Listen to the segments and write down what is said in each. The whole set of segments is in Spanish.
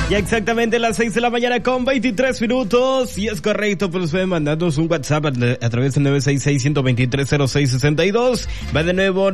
Ya exactamente las 6 de la mañana con 23 minutos. Y es correcto, pues pueden mandarnos un WhatsApp a través del 966-123-0662. Va de nuevo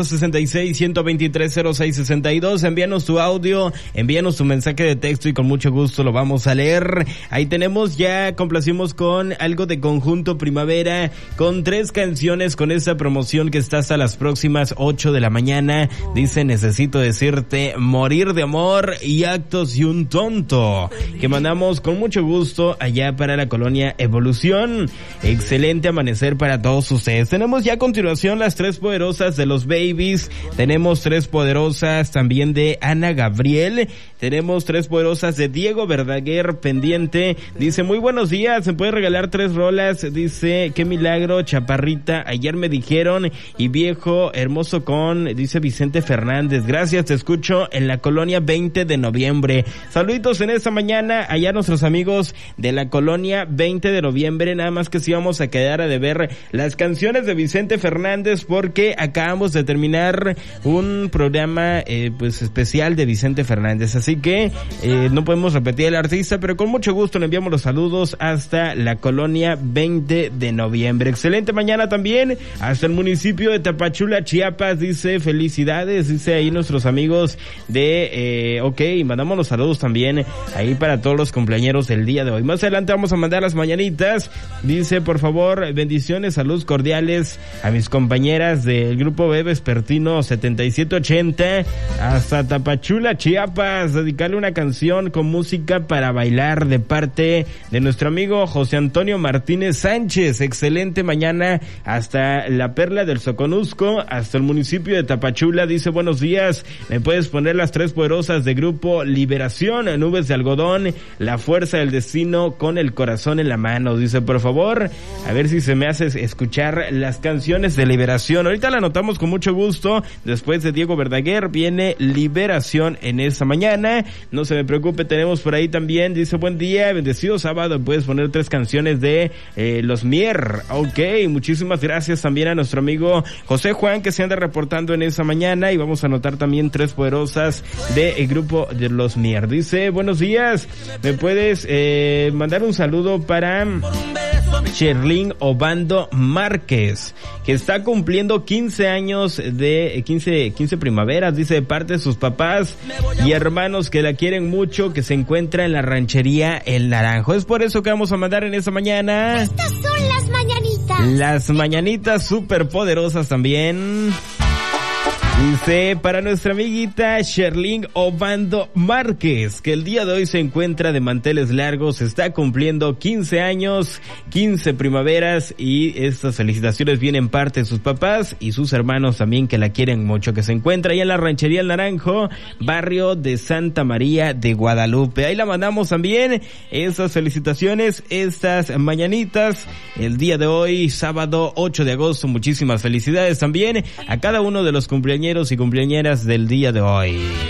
966-123-0662. Envíanos tu audio, envíanos tu mensaje de texto y con mucho gusto lo vamos a leer. Ahí tenemos, ya complacimos con algo de Conjunto Primavera, con 3 canciones con esta promoción que está hasta las próximas 8 de la mañana. Dice: necesito decirte, morir de amor y actos y un tonto, que mandamos con mucho gusto allá para la colonia Evolución. Excelente amanecer para todos ustedes. Tenemos ya a continuación las 3 poderosas de los Babies. Tenemos 3 poderosas también de Ana Gabriel. Tenemos 3 poderosas de Diego Verdaguer pendiente. Dice: muy buenos días, ¿se puede regalar 3 rolas? Dice: qué milagro, chaparrita, ayer me dijeron, y viejo hermoso dice Vicente Fernández. Gracias, te escucho en la colonia 20 de noviembre. Saluditos en esta mañana allá nuestros amigos de la colonia 20 de noviembre. Nada más que si vamos a quedar a deber las canciones de Vicente Fernández, porque acabamos de terminar un programa pues especial de Vicente Fernández, así que no podemos repetir el artista, pero con mucho gusto le enviamos los saludos hasta la colonia 20 de noviembre. Excelente mañana también hasta el municipio de Tapachula, Chiapas. Dice: felicidades, dice ahí nuestros amigos de y mandamos los saludos también ahí para todos los cumpleañeros del día de hoy. Más adelante vamos a mandar las mañanitas. Dice: por favor, bendiciones, saludos cordiales a mis compañeras del grupo B Vespertino 7780 hasta Tapachula, Chiapas. Dedicarle una canción con música para bailar de parte de nuestro amigo José Antonio Martínez Sánchez. Excelente mañana hasta la Perla del Soconusco, hasta el municipio de Tapachula. Dice: buenos días, ¿me puedes poner las 3 poderosas de grupo Liberación, Nubes de Algodón, La Fuerza del Destino, Con el Corazón en la Mano? Dice: por favor, a ver si se me hace escuchar las canciones de Liberación. Ahorita la anotamos con mucho gusto. Después de Diego Verdaguer viene Liberación en esta mañana. No se me preocupe, tenemos por ahí también. Dice: buen día, bendecido sábado, puedes poner 3 canciones de Los Mier. Ok, muchísimas gracias también a nuestro amigo José Juan, que se anda reportando en esa mañana, y vamos a anotar también 3 poderosas del grupo de Los Mier. Dice: buenos días, ¿me puedes mandar un saludo para Sherlyn Obando Márquez, que está cumpliendo 15 años de 15 primaveras? Dice: de parte de sus papás y hermanos que la quieren mucho, que se encuentra en la ranchería El Naranjo. Es por eso que vamos a mandar en esta mañana. Estas son las mañanitas. Las mañanitas súper poderosas también. Dice: para nuestra amiguita Sherlyn Obando Márquez, que el día de hoy se encuentra de manteles largos, está cumpliendo 15 años, 15 primaveras, y estas felicitaciones vienen parte de sus papás y sus hermanos también, que la quieren mucho, que se encuentra allá en la ranchería El Naranjo, barrio de Santa María de Guadalupe. Ahí la mandamos también, esas felicitaciones, estas mañanitas, el día de hoy, sábado 8 de agosto. Muchísimas felicidades también a cada uno de los cumpleañeros y cumpleañeras del día de hoy.